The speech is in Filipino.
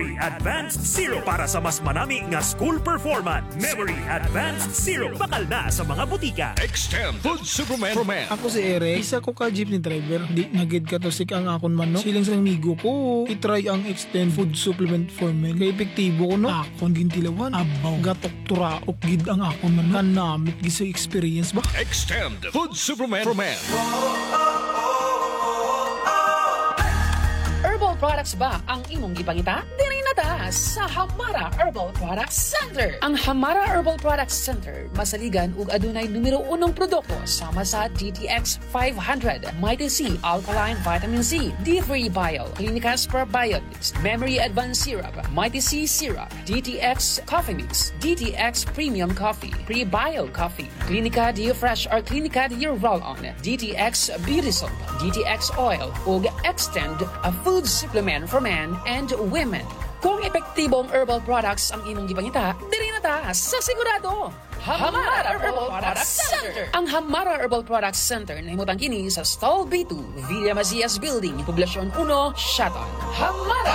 Advanced Zero para sa mas manami nga school performance. Memory Advanced Zero bakal na sa mga butika. Extend Food Superman for Men. Ako si Eric, isa ko ka jeepney driver. Di nagid ka to sik ang akon manok. Siling sa amigo ko, itry ang Extend Food Supplement for Men. Kay epektibo ko no, akon gintilawan. Abaw, gatok turaok gid ang akon manok. Kanamit giso experience ba? Extend Food Superman for Men. Herbal products ba ang imong gipangita? Diri na ta sa Hamara Herbal Products Center. Ang Hamara Herbal Products Center masaligan ug adunay numero 1 produkto sama sa DTX 500, Mighty C Alkaline Vitamin C, D3 Bio, Clinicas Probiotics, Memory Advanced Syrup, Mighty C Syrup, DTX Coffee Mix, DTX Premium Coffee, Pre-Bio Coffee, Clinica Dio Fresh or Clinica Dio Roll-On, DTX Beauty Soap, DTX Oil, ug Extend a food supplement for men and women. Kung epektibong herbal products ang imong gipangita, diri na ta sa sigurado. Hamara Herbal Products Center. Ang Hamara Herbal Products Center na himutang kini sa Stall B2, Villa Macias Building, Poblasyon 1, Shaton. Hamara